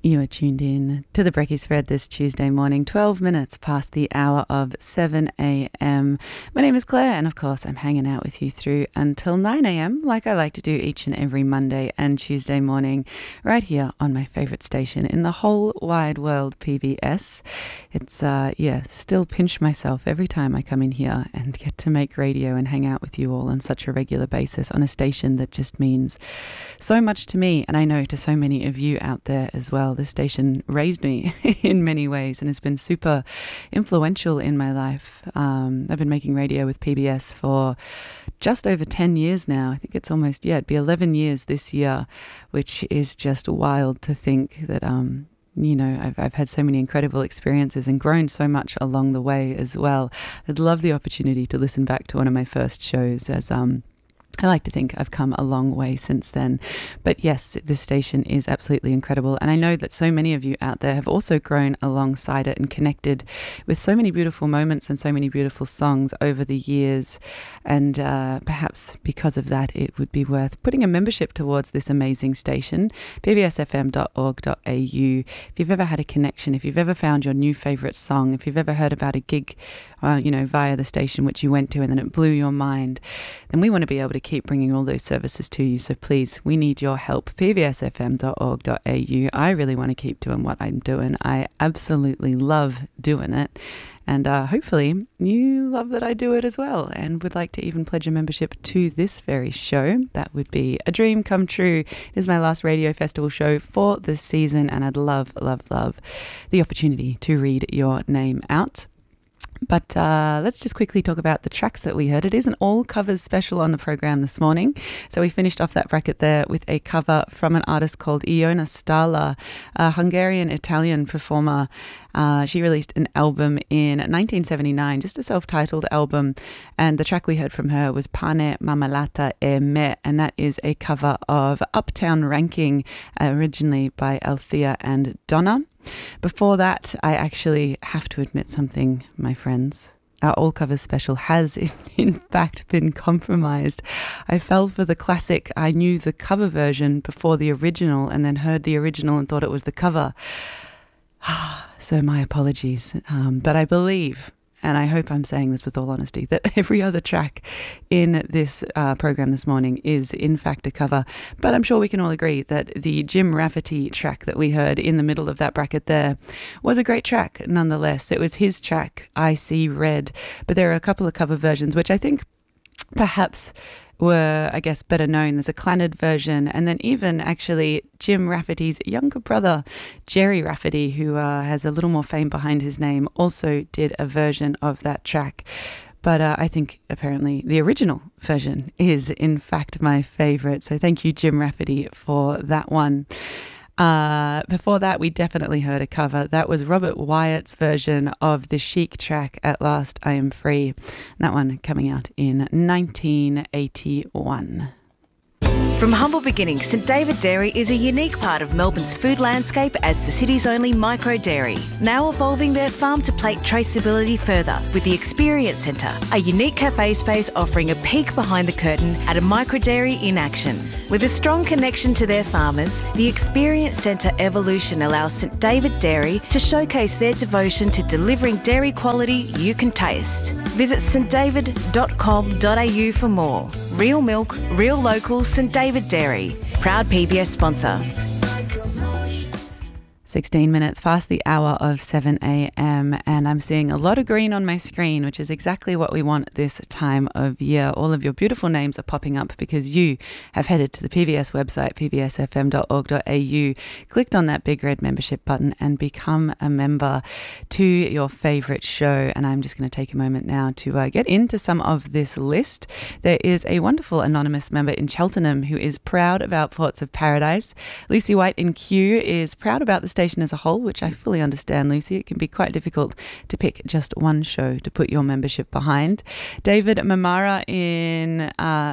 You are tuned in to the Brekkie Spread this Tuesday morning, 12 minutes past the hour of 7 a.m. My name is Claire, and of course I'm hanging out with you through until 9 a.m. like I like to do each and every Monday and Tuesday morning right here on my favourite station in the whole wide world, PBS. It's, still pinch myself every time I come in here and get to make radio and hang out with you all on such a regular basis on a station that just means so much to me, and I know to so many of you out there as well. This station raised me in many ways and has been super influential in my life. I've been making radio with PBS for just over 10 years now. I think it's almost, it'd be 11 years this year, which is just wild to think that, I've had so many incredible experiences and grown so much along the way as well. I'd love the opportunity to listen back to one of my first shows as, I like to think I've come a long way since then. But yes, this station is absolutely incredible. And I know that so many of you out there have also grown alongside it and connected with so many beautiful moments and so many beautiful songs over the years. And perhaps because of that, it would be worth putting a membership towards this amazing station, pbsfm.org.au. If you've ever had a connection, if you've ever found your new favourite song, if you've ever heard about a gig, via the station which you went to and then it blew your mind, then we want to be able to keep bringing all those services to you. So please, we need your help. pbsfm.org.au. I really want to keep doing what I'm doing. I absolutely love doing it. And hopefully you love that I do it as well and would like to even pledge a membership to this very show. That would be a dream come true. It is my last radio festival show for this season, and I'd love, love, love the opportunity to read your name out. But let's just quickly talk about the tracks that we heard. It is an all covers special on the program this morning. So we finished off that bracket there with a cover from an artist called Iona Stala, a Hungarian-Italian performer. She released an album in 1979, just a self-titled album. And the track we heard from her was Pane, Marmellata e Me, and that is a cover of Uptown Ranking, originally by Althea and Donna. Before that, I actually have to admit something, my friends. Our All Covers special has, in fact, been compromised. I fell for the classic. I knew the cover version before the original and then heard the original and thought it was the cover. So my apologies. But I believe, and I hope I'm saying this with all honesty, that every other track in this program this morning is in fact a cover. But I'm sure we can all agree that the Jim Rafferty track that we heard in the middle of that bracket there was a great track nonetheless. It was his track, I See Red. But there are a couple of cover versions which I think perhaps were, I guess, better known. There's a Clannad version, and then even actually Jim Rafferty's younger brother, Jerry Rafferty, who has a little more fame behind his name, also did a version of that track. But I think apparently the original version is in fact my favourite. So thank you, Jim Rafferty, for that one. Before that, we definitely heard a cover. That was Robert Wyatt's version of the Chic track, At Last I Am Free. That one coming out in 1981. From humble beginnings, St David Dairy is a unique part of Melbourne's food landscape as the city's only micro dairy, now evolving their farm-to-plate traceability further with the Experience Centre, a unique cafe space offering a peek behind the curtain at a micro dairy in action. With a strong connection to their farmers, the Experience Centre Evolution allows St David Dairy to showcase their devotion to delivering dairy quality you can taste. Visit stdavid.com.au for more. Real milk, real local, St David Dairy. Proud PBS sponsor. 16 minutes past the hour of 7 a.m. and I'm seeing a lot of green on my screen, which is exactly what we want this time of year. All of your beautiful names are popping up because you have headed to the PBS website, pbsfm.org.au, clicked on that big red membership button and become a member to your favourite show. And I'm just going to take a moment now to get into some of this list. There is a wonderful anonymous member in Cheltenham who is proud about Ports of Paradise. Lucy White in Kew is proud about the station as a whole, which I fully understand, Lucy. It can be quite difficult to pick just one show to put your membership behind. David Marama in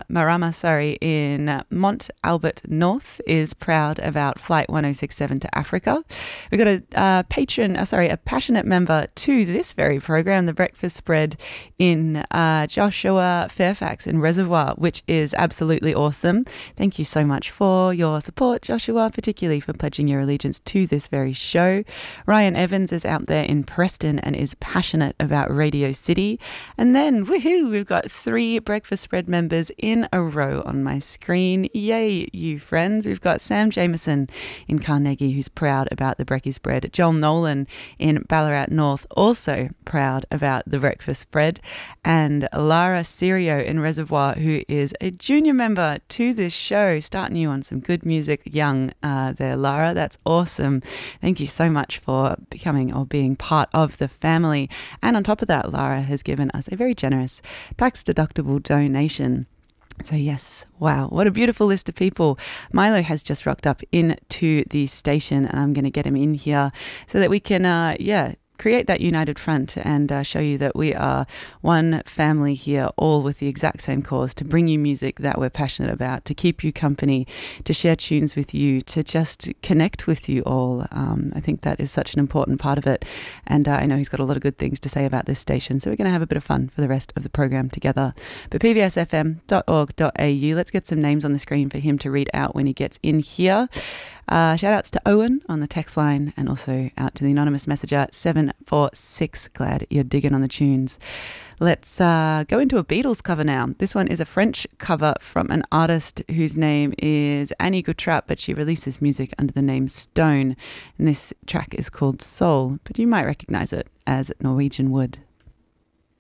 Mont Albert North is proud about Flight 1067 to Africa. We've got a passionate member to this very program, The Breakfast Spread, in Joshua Fairfax in Reservoir, which is absolutely awesome. Thank you so much for your support, Joshua, particularly for pledging your allegiance to this very very show. Ryan Evans is out there in Preston and is passionate about Radio City. And then, woohoo, we've got 3 Breakfast Spread members in a row on my screen. Yay, you friends. We've got Sam Jameson in Carnegie, who's proud about the Brekkie Spread. Joel Nolan in Ballarat North, also proud about the Breakfast Spread. And Lara Sirio in Reservoir, who is a junior member to this show, starting you on some good music young there, Lara. That's awesome. Thank you so much for becoming or being part of the family. And on top of that, Lara has given us a very generous tax-deductible donation. So yes, wow, what a beautiful list of people. Milo has just rocked up into the station, and I'm going to get him in here so that we can, create that united front and show you that we are one family here, all with the exact same cause, to bring you music that we're passionate about, to keep you company, to share tunes with you, to just connect with you all. I think that is such an important part of it. And I know he's got a lot of good things to say about this station. So we're going to have a bit of fun for the rest of the program together. But pbsfm.org.au, let's get some names on the screen for him to read out when he gets in here. Shout outs to Owen on the text line, and also out to the anonymous messenger 746. Glad you're digging on the tunes. Let's go into a Beatles cover now. This one is a French cover from an artist whose name is Annie Gutrap, but she releases music under the name Stone. And this track is called Soul, but you might recognize it as Norwegian Wood.